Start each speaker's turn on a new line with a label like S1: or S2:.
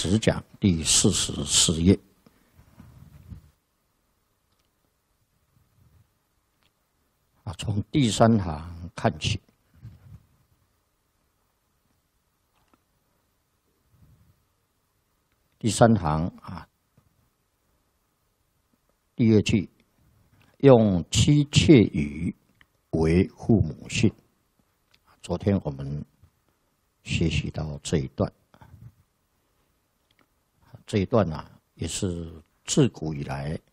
S1: 十讲第44页。从第3行看起。第3行第2句，用妻妾语为父母信。昨天我们学习到这一段，这一段也是自古以来